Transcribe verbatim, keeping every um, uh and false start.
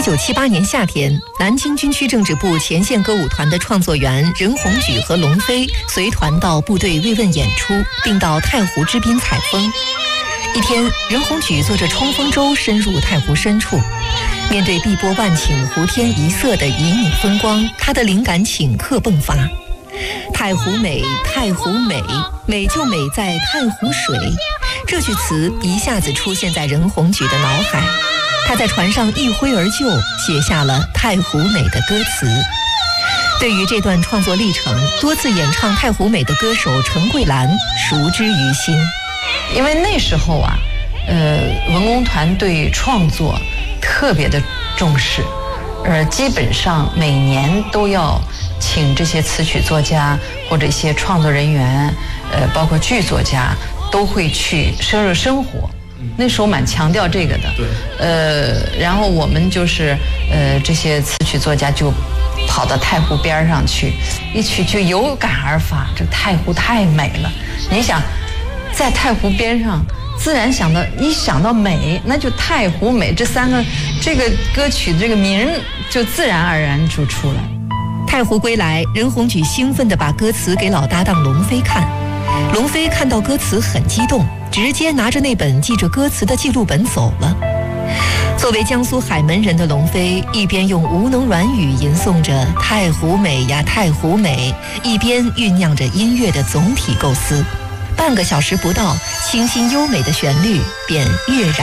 九七八年夏天，南京军区政治部前线歌舞团的创作员任鸿举和龙飞随团到部队慰问演出，并到太湖之滨采风。一天，任鸿举坐着冲锋舟深入太湖深处，面对碧波万顷、湖天一色的旖旎风光，他的灵感顷刻迸发。太湖美，太湖美，美就美在太湖水。这句词一下子出现在任鸿举的脑海，他在船上一挥而就，写下了《太湖美》的歌词。对于这段创作历程，多次演唱《太湖美》的歌手陈桂兰熟知于心。 因为那时候啊，呃，文工团对创作特别的重视，呃，基本上每年都要请这些词曲作家或者一些创作人员，呃，包括剧作家，都会去深入生活。那时候蛮强调这个的。对。呃，然后我们就是呃这些词曲作家就跑到太湖边上去，一去就有感而发，这太湖太美了。你想，在太湖边上，自然想到一想到美，那就太湖美这三个这个歌曲的这个名就自然而然就出来。 太湖归来，任鸿举兴奋地把歌词给老搭档龙飞看。龙飞看到歌词很激动，直接拿着那本记着歌词的记录本走了。作为江苏海门人的龙飞，一边用吴侬软语吟诵着太湖美呀太湖美，一边酝酿着音乐的总体构思。半个小时不到，清新优美的旋律便跃然